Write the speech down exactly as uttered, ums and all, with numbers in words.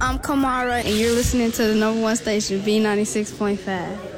I'm Kamara, and you're listening to the number one station, B ninety-six point five.